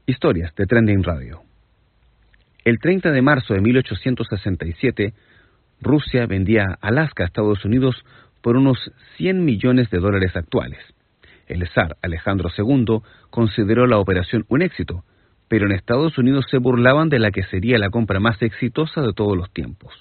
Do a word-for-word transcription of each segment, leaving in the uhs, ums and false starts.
Historias de Trending Radio. El treinta de marzo de mil ochocientos sesenta y siete, Rusia vendía Alaska a Estados Unidos por unos cien millones de dólares actuales. El zar Alejandro segundo consideró la operación un éxito, pero en Estados Unidos se burlaban de la que sería la compra más exitosa de todos los tiempos.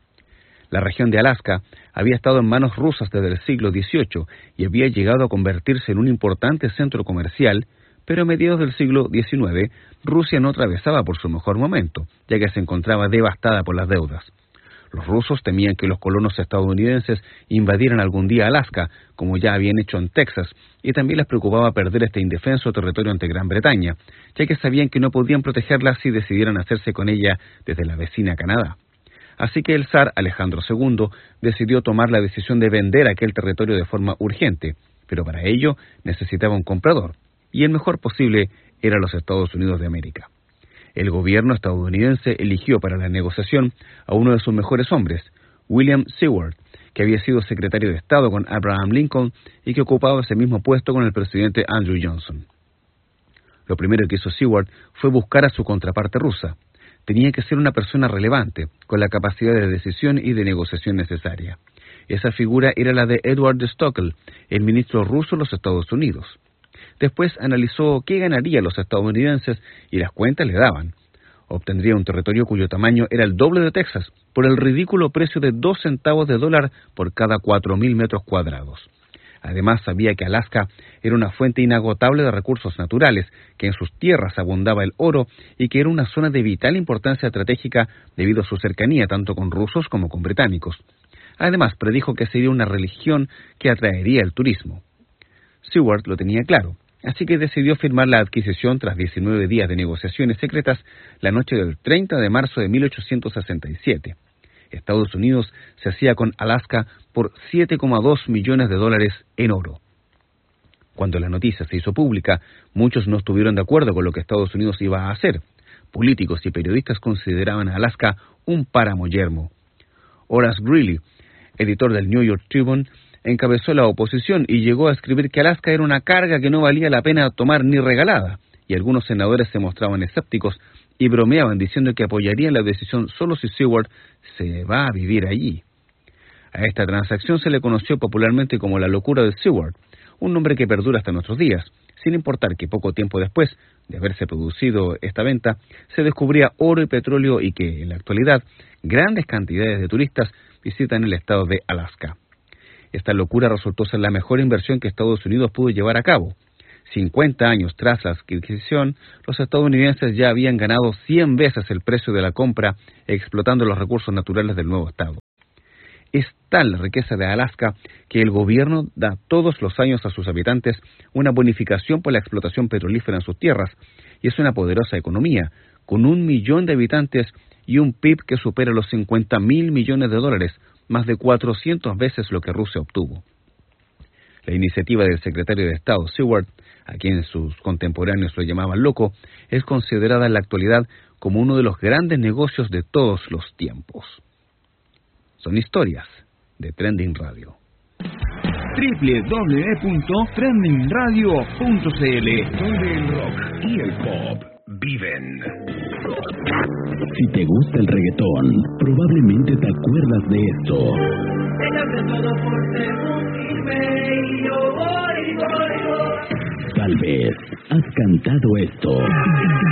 La región de Alaska había estado en manos rusas desde el siglo dieciocho y había llegado a convertirse en un importante centro comercial, pero a mediados del siglo diecinueve, Rusia no atravesaba por su mejor momento, ya que se encontraba devastada por las deudas. Los rusos temían que los colonos estadounidenses invadieran algún día Alaska, como ya habían hecho en Texas, y también les preocupaba perder este indefenso territorio ante Gran Bretaña, ya que sabían que no podían protegerla si decidieran hacerse con ella desde la vecina Canadá. Así que el zar Alejandro segundo decidió tomar la decisión de vender aquel territorio de forma urgente, pero para ello necesitaba un comprador, y el mejor posible era los Estados Unidos de América. El gobierno estadounidense eligió para la negociación a uno de sus mejores hombres, William Seward, que había sido secretario de Estado con Abraham Lincoln y que ocupaba ese mismo puesto con el presidente Andrew Johnson. Lo primero que hizo Seward fue buscar a su contraparte rusa. Tenía que ser una persona relevante, con la capacidad de decisión y de negociación necesaria. Esa figura era la de Edward Stockel, el ministro ruso de los Estados Unidos. Después analizó qué ganarían los estadounidenses y las cuentas le daban. Obtendría un territorio cuyo tamaño era el doble de Texas, por el ridículo precio de dos centavos de dólar por cada cuatro mil metros cuadrados. Además, sabía que Alaska era una fuente inagotable de recursos naturales, que en sus tierras abundaba el oro y que era una zona de vital importancia estratégica debido a su cercanía tanto con rusos como con británicos. Además, predijo que sería una región que atraería el turismo. Seward lo tenía claro, así que decidió firmar la adquisición tras diecinueve días de negociaciones secretas la noche del treinta de marzo de mil ochocientos sesenta y siete. Estados Unidos se hacía con Alaska por siete coma dos millones de dólares en oro. Cuando la noticia se hizo pública, muchos no estuvieron de acuerdo con lo que Estados Unidos iba a hacer. Políticos y periodistas consideraban a Alaska un páramo yermo. Horace Greeley, editor del New York Tribune, encabezó la oposición y llegó a escribir que Alaska era una carga que no valía la pena tomar ni regalada, y algunos senadores se mostraban escépticos y bromeaban diciendo que apoyarían la decisión solo si Seward se va a vivir allí. A esta transacción se le conoció popularmente como la locura de Seward, un nombre que perdura hasta nuestros días, sin importar que poco tiempo después de haberse producido esta venta, se descubría oro y petróleo y que, en la actualidad, grandes cantidades de turistas visitan el estado de Alaska. Esta locura resultó ser la mejor inversión que Estados Unidos pudo llevar a cabo. cincuenta años tras la adquisición, los estadounidenses ya habían ganado cien veces el precio de la compra explotando los recursos naturales del nuevo estado. Es tal la riqueza de Alaska que el gobierno da todos los años a sus habitantes una bonificación por la explotación petrolífera en sus tierras, y es una poderosa economía, con un millón de habitantes y un P I B que supera los cincuenta mil millones de dólares, más de cuatrocientas veces lo que Rusia obtuvo. La iniciativa del secretario de Estado, Seward, a quien sus contemporáneos lo llamaban loco, es considerada en la actualidad como uno de los grandes negocios de todos los tiempos. Son historias de Trending Radio. doble u doble u doble u punto trending radio punto c l, donde el rock y el pop viven. Si te gusta el reggaetón, probablemente te acuerdas de esto. Tal vez has cantado esto.